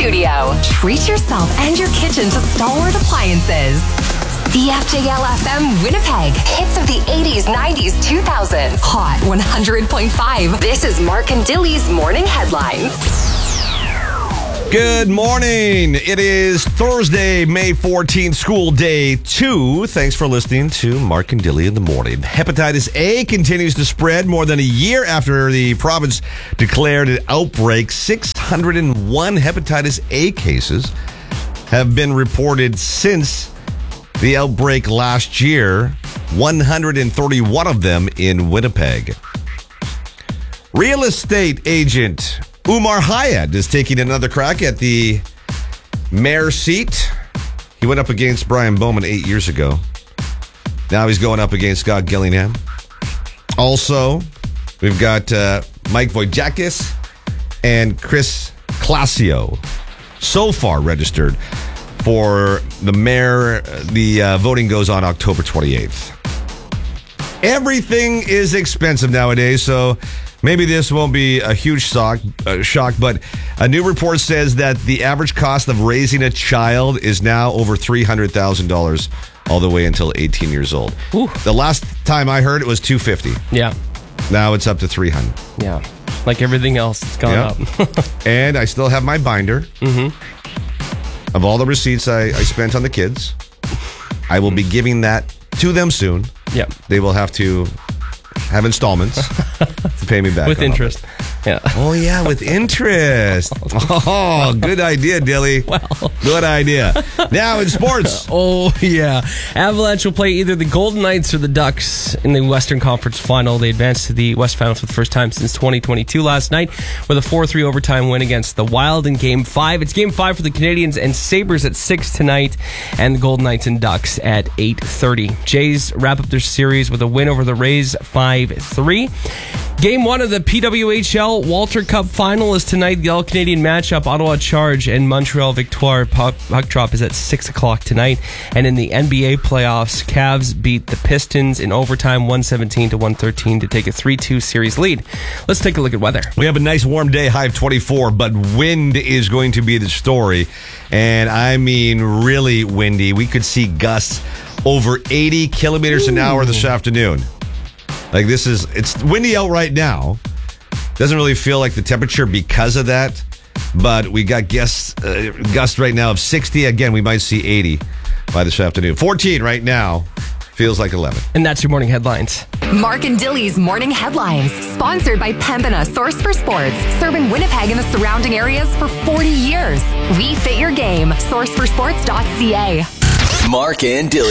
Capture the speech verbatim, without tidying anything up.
studio. Treat yourself and your kitchen to Stalwart Appliances. C F J L F M Winnipeg. Hits of the eighties, nineties, two thousands. Hot one hundred point five. This is Mark and Dilly's Morning Headlines. Good morning. It is Thursday, May fourteenth, school day two. Thanks for listening to Mark and Dilly in the morning. Hepatitis A continues to spread more than a year after the province declared an outbreak. six hundred one hepatitis A cases have been reported since the outbreak last year, one hundred thirty-one of them in Winnipeg. Real estate agent Umar Hayat is taking another crack at the mayor seat. He went up against Brian Bowman eight years ago. Now he's going up against Scott Gillingham. Also, we've got uh, Mike Wojciechowski and Chris Classio so far registered for the mayor. The uh, voting goes on October twenty-eighth. Everything is expensive nowadays, so maybe this won't be a huge shock, uh, shock, but a new report says that the average cost of raising a child is now over three hundred thousand dollars all the way until eighteen years old. Ooh. The last time I heard it was two hundred fifty dollars. Yeah. Now it's up to three hundred dollars. Yeah. Like everything else, it's gone yeah. up. And I still have my binder mm-hmm. of all the receipts I, I spent on the kids. I will be giving that to them soon. Yeah. They will have to have installments to pay me back. With interest. Yeah. Oh, yeah, with interest. Oh, good idea, Dilly. Well. Good idea. Now in sports. Oh, yeah. Avalanche will play either the Golden Knights or the Ducks in the Western Conference Final. They advanced to the West Final for the first time since twenty twenty-two last night with a four three overtime win against the Wild in Game five. It's Game five for the Canadians and Sabres at six tonight, and the Golden Knights and Ducks at eight thirty. Jays wrap up their series with a win over the Rays five three. Game one of the P W H L Walter Cup Final is tonight. The All-Canadian matchup, Ottawa Charge and Montreal Victoire. Puck, puck drop is at six o'clock tonight. And in the N B A playoffs, Cavs beat the Pistons in overtime one seventeen to one thirteen to take a three two series lead. Let's take a look at weather. We have a nice warm day, high of twenty-four, but wind is going to be the story. And I mean really windy. We could see gusts over eighty kilometers an hour this afternoon. Like this is, it's windy out right now. Doesn't really feel like the temperature because of that. But we got gusts, uh, gusts right now of sixty. Again, we might see eighty by this afternoon. fourteen right now. Feels like eleven. And that's your morning headlines. Mark and Dilly's Morning Headlines. Sponsored by Pembina, source for sports. Serving Winnipeg and the surrounding areas for forty years. We fit your game. source for sports dot c a. Mark and Dilly.